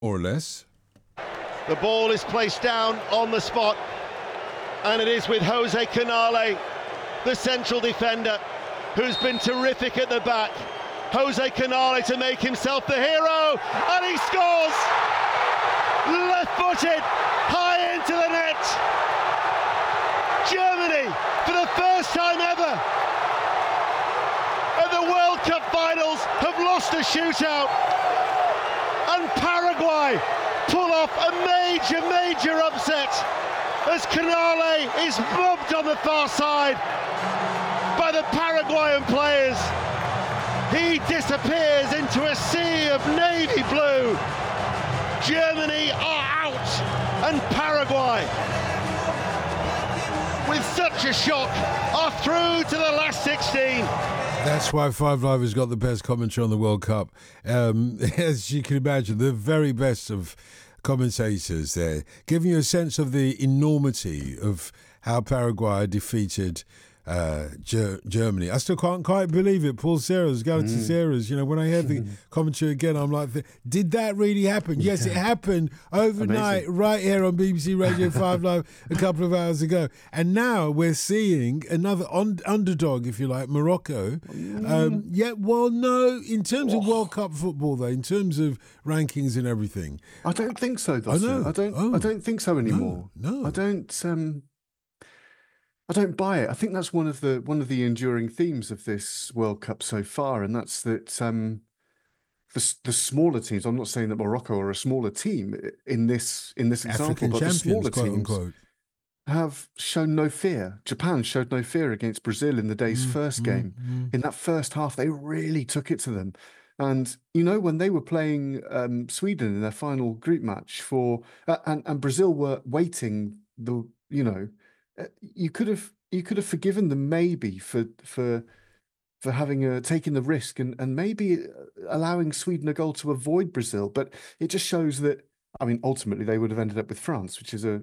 More or less. The ball is placed down on the spot, and it is with Jose Canale, the central defender, who's been terrific at the back. Jose Canale to make himself the hero, and he scores! Left-footed, high into the net. Germany, for the first time ever, at the World Cup finals, have lost a shootout. And Paraguay pull off a major upset as Canale is mobbed on the far side by the Paraguayan players. He disappears into a sea of navy blue. Germany are out, and Paraguay, with such a shock, are through to the last 16. That's why Five Live has got the best commentary on the World Cup. As you can imagine, the very best of commentators there, giving you a sense of the enormity of how Paraguay defeated Germany. I still can't quite believe it. Paul Serra's, Galatasaray. You know, when I heard the commentary again, I'm like, did that really happen? Yeah. Yes, it happened overnight, right here on BBC Radio 5 Live a couple of hours ago. And now we're seeing another underdog, if you like, Morocco. In terms of World Cup football, though, in terms of rankings and everything, I don't think so, Dawson. I don't think so anymore. No. I don't buy it. I think that's one of the enduring themes of this World Cup so far, and that's that the smaller teams. I'm not saying that Morocco are a smaller team in this example, African but the smaller champions, quote teams unquote, have shown no fear. Japan showed no fear against Brazil in the day's first game. In that first half, they really took it to them. And you know, when they were playing Sweden in their final group match and Brazil were waiting, you could have forgiven them maybe for having taking the risk and maybe allowing Sweden a goal to avoid Brazil. But it just shows that, I mean, ultimately they would have ended up with France, which is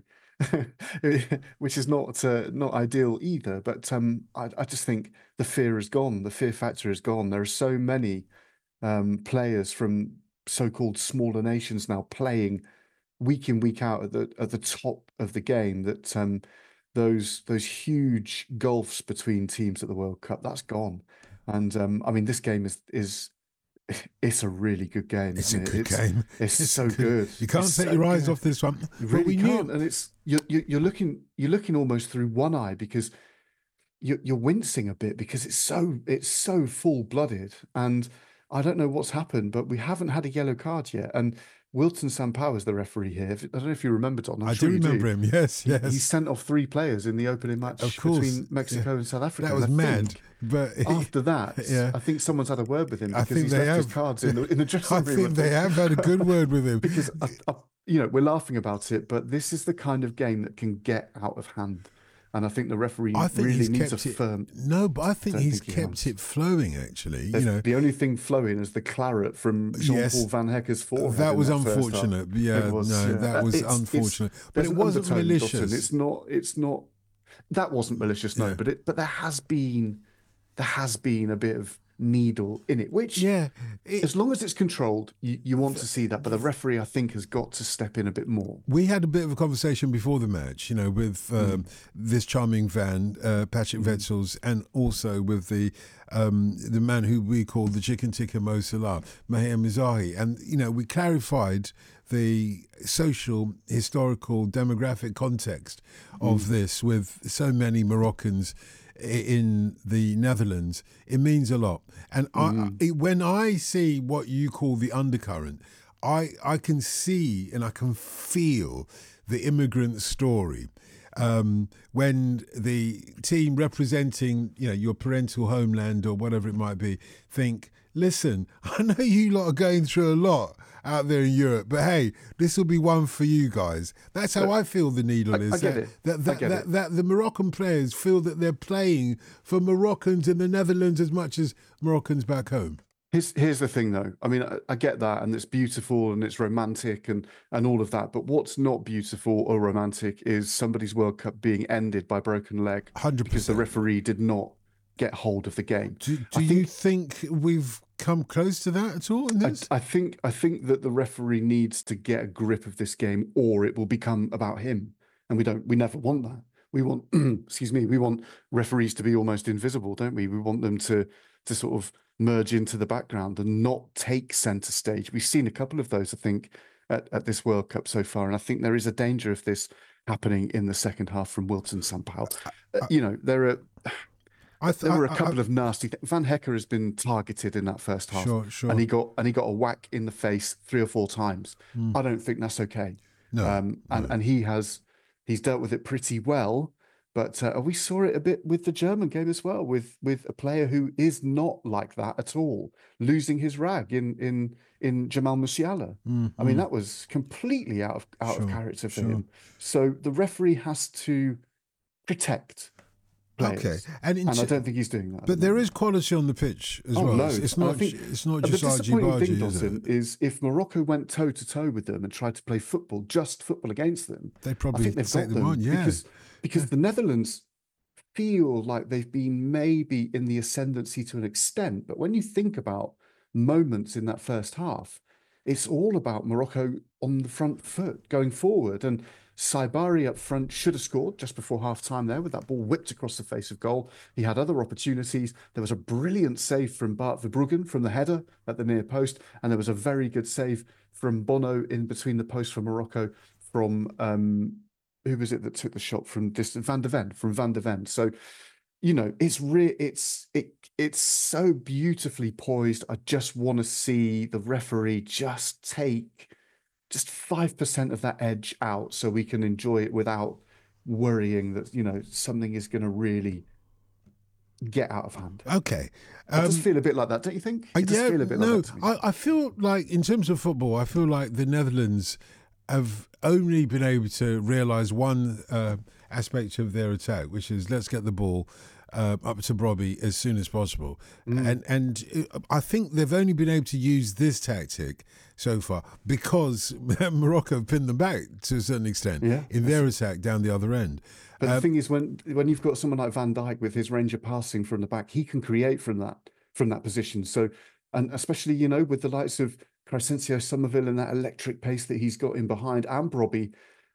which is not ideal either. But I just think the fear is gone. The fear factor is gone. There are so many players from so-called smaller nations now playing week in, week out at the top of the game that those huge gulfs between teams at the World Cup, that's gone. And I mean, this game is it's a really good game. It's a isn't good it? game. It's so good. You can't take your eyes off this one. You really can't. And it's you're looking almost through one eye because you're wincing a bit because it's so full-blooded. And I don't know what's happened, but we haven't had a yellow card yet. And Wilton Sampaio is the referee here. I don't know if you remember, Don. I do remember him, yes. He sent off 3 players in the opening match between Mexico and South Africa. That was mad. But after that, I think someone's had a word with him because he's left his cards in the dressing room. I think they have had a good word with him. Because, we're laughing about it, but this is the kind of game that can get out of hand. And I think the referee really needs a firm... No, but I think he's kept it flowing, actually. The only thing flowing is the claret from Jean-Paul Van Hecke's forehead. That was unfortunate. That was unfortunate. But it wasn't malicious. It's not... That wasn't malicious, no. But there has been a bit of needle in it, which as long as it's controlled, you want to see that. But the referee, I think, has got to step in a bit more. We had a bit of a conversation before the match, with this charming Van, Patrick Wetsels, and also with the man who we call the chicken tikka Mo Salah, Maher Mizrahi. And, we clarified the social, historical, demographic context of this with so many Moroccans in the Netherlands. It means a lot. And when I see what you call the undercurrent, I can see and I can feel the immigrant story. When the team representing, your parental homeland or whatever it might be, think, listen, I know you lot are going through a lot out there in Europe, but hey, this will be one for you guys. That's how I feel the needle is. I get it. That the Moroccan players feel that they're playing for Moroccans in the Netherlands as much as Moroccans back home. Here's the thing, though. I mean, I get that, and it's beautiful and it's romantic and all of that. But what's not beautiful or romantic is somebody's World Cup being ended by broken leg 100%. Because the referee did not get hold of the game. Do you think we've come close to that at all in this? I think that the referee needs to get a grip of this game, or it will become about him, and we never want that. We want, excuse me, we want referees to be almost invisible, don't we? We want them to sort of merge into the background and not take centre stage. We've seen a couple of those, I think, at this World Cup so far, and I think there is a danger of this happening in the second half from Wilton Sampaio. There were a couple of nasty things. Van Hecker has been targeted in that first half, sure. and he got a whack in the face 3 or 4 times. I don't think that's okay. No, and he's dealt with it pretty well. But we saw it a bit with the German game as well, with a player who is not like that at all, losing his rag in Jamal Musiala. I mean, that was completely out of character for him. So the referee has to protect players. Okay, and I don't think he's doing that. But there is quality on the pitch as well. No. It's not just the disappointing thing, Dawson, is if Morocco went toe to toe with them and tried to play just football against them, they probably take them on. Yeah, because the Netherlands feel like they've been maybe in the ascendancy to an extent, but when you think about moments in that first half, it's all about Morocco on the front foot going forward. And Saibari up front should have scored just before half-time there with that ball whipped across the face of goal. He had other opportunities. There was a brilliant save from Bart Verbruggen from the header at the near post, and there was a very good save from Bono in between the posts for Morocco from who was it that took the shot from distance? Van de Ven. So, it's so beautifully poised. I just want to see the referee just take just 5% of that edge out so we can enjoy it without worrying that, something is going to really get out of hand. Okay. It does feel a bit like that, don't you think? It does feel a bit like that to me. I feel like, in terms of football, I feel like the Netherlands have only been able to realise one aspect of their attack, which is let's get the ball up to Brobbey as soon as possible. And I think they've only been able to use this tactic so far because Morocco have pinned them back to a certain extent in their attack down the other end. But the thing is, when you've got someone like Van Dijk with his range of passing from the back, he can create from that position. So, and especially, with the likes of Crescencio Somerville and that electric pace that he's got in behind, and Brobbey,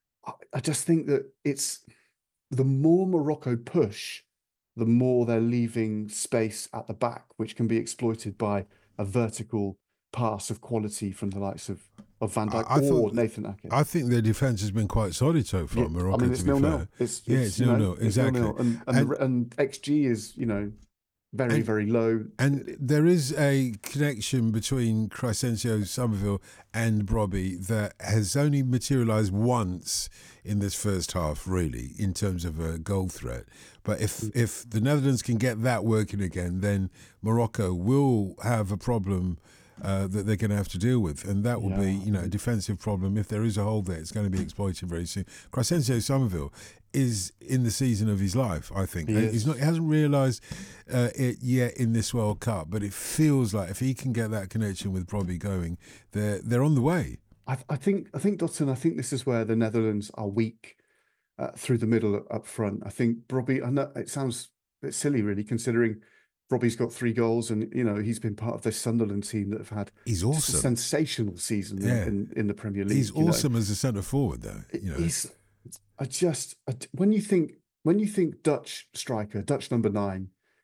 I just think that it's the more Morocco push, the more they're leaving space at the back, which can be exploited by a vertical pass of quality from the likes of Van Dijk or Nathan Ake. I think their defence has been quite solid so far, Morocco, it's 0-0. It's 0-0, exactly. And XG is, very, very low. And there is a connection between Crescencio Somerville and Brobbey that has only materialised once in this first half, really, in terms of a goal threat. But if the Netherlands can get that working again, then Morocco will have a problem that they're going to have to deal with, and that will be, a defensive problem. If there is a hole there, it's going to be exploited very soon. Crescencio Somerville is in the season of his life, I think. He hasn't realised it yet in this World Cup, but it feels like if he can get that connection with Brobbey going, they're on the way. I think, Dotson, I think this is where the Netherlands are weak through the middle up front. I think Brobbey, I know it sounds a bit silly, really, considering Brobbey's got 3 goals, and he's been part of this Sunderland team that have had a sensational season in the Premier League. He's awesome as a centre forward, though. When you think Dutch striker, Dutch number 9,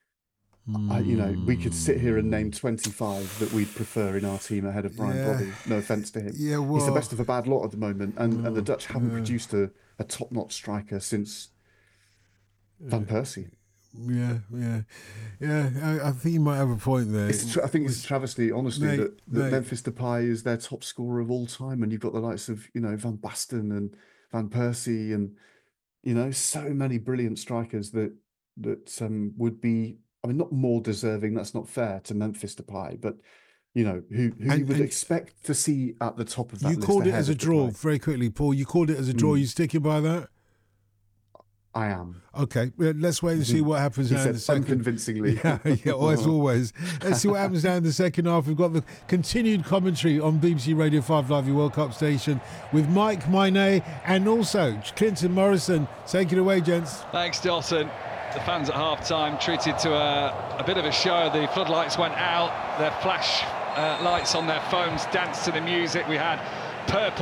we could sit here and name 25 that we'd prefer in our team ahead of Brian Brobbey. No offence to him. Yeah, well, he's the best of a bad lot at the moment, and the Dutch haven't produced a top-notch striker since Van Persie. Yeah. I think you might have a point there. I think it's a travesty, honestly, that Memphis Depay is their top scorer of all time, and you've got the likes of Van Basten and Van Persie, and so many brilliant strikers that would be, I mean, not more deserving. That's not fair to Memphis Depay, but who you would expect to see at the top of that list. You called it as a draw very quickly, Paul. You called it as a draw. You sticking by that? I am. Okay, let's wait and see what happens now in the second. Unconvincingly. As always. Let's see what happens now in the second half. We've got the continued commentary on BBC Radio 5 Live, your World Cup station, with Mike Mainet and also Clinton Morrison. Take it away, gents. Thanks, Dawson. The fans at half-time treated to a bit of a show. The floodlights went out, their flash lights on their phones danced to the music. We had purple